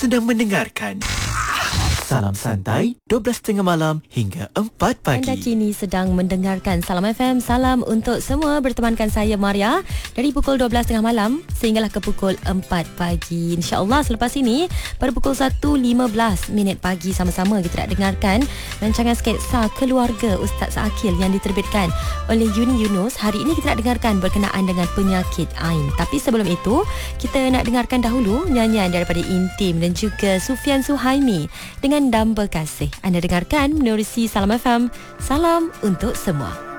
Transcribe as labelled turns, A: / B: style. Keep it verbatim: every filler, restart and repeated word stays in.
A: sedang mendengarkan Salam Santai, dua belas tiga puluh malam hingga empat pagi.
B: Anda kini sedang mendengarkan Salam F M. Salam untuk semua, bertemankan saya Maria dari pukul dua belas tiga puluh malam sehinggalah ke pukul empat pagi. InsyaAllah selepas ini pada pukul satu lima belas minit pagi sama-sama kita nak dengarkan rancangan sketsa keluarga Ustaz Akil yang diterbitkan oleh Uni Yunus. Hari ini kita nak dengarkan berkenaan dengan penyakit Ain. Tapi sebelum itu, kita nak dengarkan dahulu nyanyian daripada Intim dan juga Sufian Suhaimi dengan Damba Kasih. Anda dengarkan menerusi Salam F M. Salam untuk semua.